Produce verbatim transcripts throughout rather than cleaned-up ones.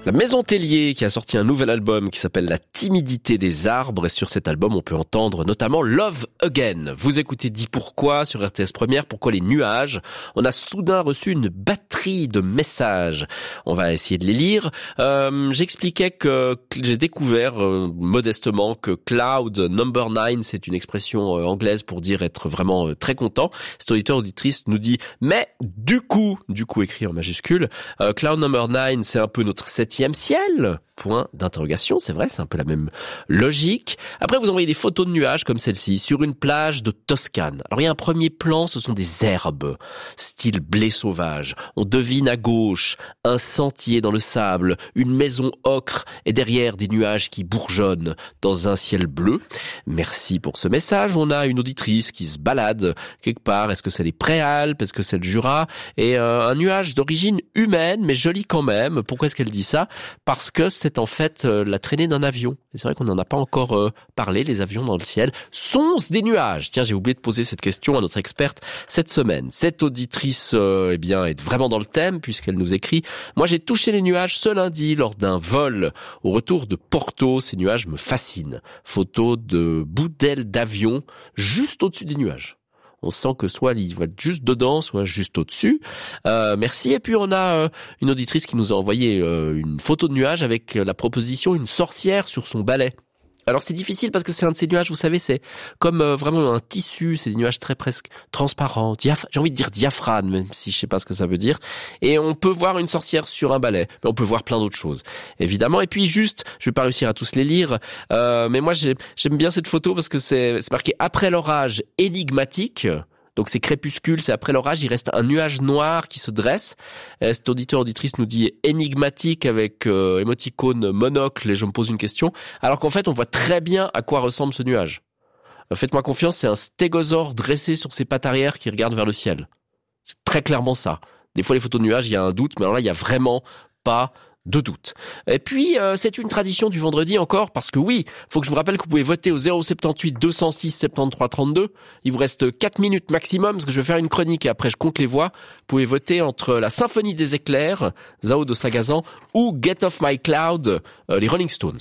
La Maison Tellier qui a sorti un nouvel album qui s'appelle La timidité des arbres, et sur cet album on peut entendre notamment Love Again. Vous écoutez Dis Pourquoi sur R T S Première. Pourquoi les nuages? On a soudain reçu une batterie de messages. On va essayer de les lire. Euh, j'expliquais que, que j'ai découvert euh, modestement que Cloud Number Nine, c'est une expression euh, anglaise pour dire être vraiment euh, très content. Cet auditeur auditrice nous dit mais du coup, du coup écrit en majuscule, euh, Cloud Number Nine c'est un peu notre septième ciel, point d'interrogation, c'est vrai, c'est un peu la même logique. Après, vous envoyez des photos de nuages comme celle-ci, sur une plage de Toscane. Alors, il y a un premier plan, ce sont des herbes, style blé sauvage. On devine à gauche un sentier dans le sable, une maison ocre, et derrière des nuages qui bourgeonnent dans un ciel bleu. Merci pour ce message. On a une auditrice qui se balade quelque part. Est-ce que c'est les Préalpes? Est-ce que c'est le Jura? Et euh, un nuage d'origine humaine, mais joli quand même. Pourquoi est-ce qu'elle dit ça? Parce que c'est en fait euh, la traînée d'un avion. Et c'est vrai qu'on n'en a pas encore euh, parlé, les avions dans le ciel. Sont-ce des nuages? Tiens, j'ai oublié de poser cette question à notre experte cette semaine. Cette auditrice euh, eh bien, est vraiment dans le thème puisqu'elle nous écrit « Moi, j'ai touché les nuages ce lundi lors d'un vol au retour de Porto. Ces nuages me fascinent. » Photo de bout d'aile d'avion juste au-dessus des nuages. On sent que soit il va être juste dedans, soit juste au-dessus. Euh, merci. Et puis on a euh, une auditrice qui nous a envoyé euh, une photo de nuage avec la proposition une sorcière sur son balai. Alors c'est difficile parce que c'est un de ces nuages, vous savez, c'est comme euh, vraiment un tissu, c'est des nuages très presque transparents, diaph- j'ai envie de dire diaphane, même si je sais pas ce que ça veut dire. Et on peut voir une sorcière sur un balai, mais on peut voir plein d'autres choses, évidemment. Et puis juste, je vais pas réussir à tous les lire, euh, mais moi j'ai, j'aime bien cette photo parce que c'est, c'est marqué après l'orage énigmatique. Donc c'est crépuscule, c'est après l'orage, il reste un nuage noir qui se dresse. Et cet auditeur auditrice nous dit énigmatique avec euh, émoticône monocle et je me pose une question. Alors qu'en fait on voit très bien à quoi ressemble ce nuage. Euh, faites-moi confiance, c'est un stégosaure dressé sur ses pattes arrière qui regarde vers le ciel. C'est très clairement ça. Des fois les photos de nuages, il y a un doute, mais alors là il y a vraiment pas de doute. Et puis, euh, c'est une tradition du vendredi encore, parce que oui, faut que je vous rappelle que vous pouvez voter au zéro sept huit deux zéro six soixante-treize trente-deux. Il vous reste quatre minutes maximum, parce que je vais faire une chronique et après je compte les voix. Vous pouvez voter entre la Symphonie des éclairs, Zao de Sagazan, ou Get Off My Cloud, euh, les Rolling Stones.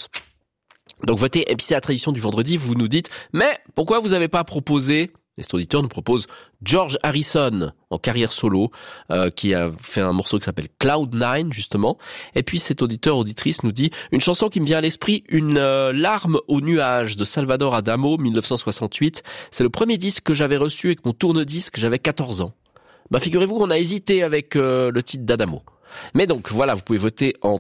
Donc votez, et puis c'est la tradition du vendredi, vous nous dites, mais pourquoi vous n'avez pas proposé... Et cet auditeur nous propose George Harrison en carrière solo, euh, qui a fait un morceau qui s'appelle Cloud Nine justement. Et puis cet auditeur auditrice nous dit une chanson qui me vient à l'esprit, une euh, larme aux nuages de Salvador Adamo, dix-neuf cent soixante-huit. C'est le premier disque que j'avais reçu avec mon tourne-disque, j'avais quatorze ans. Bah figurez-vous qu'on a hésité avec euh, le titre d'Adamo. Mais donc voilà, vous pouvez voter en